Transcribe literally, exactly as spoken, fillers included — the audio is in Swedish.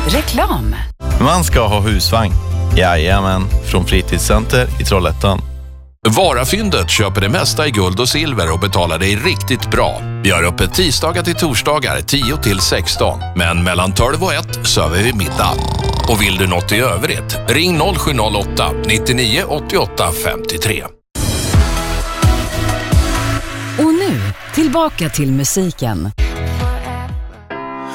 Reklam. Man ska ha husvagn. Jajamän, från Fritidscenter i Trollhättan. Varafyndet köper det mesta i guld och silver och betalar dig riktigt bra. Vi har öppet tisdagar till torsdagar tio till sexton. Men mellan tolv och ett söver vi middag. Och vill du något i övrigt, ring noll sju noll åtta nittionio åttioåtta femtiotre. Och nu, tillbaka till musiken.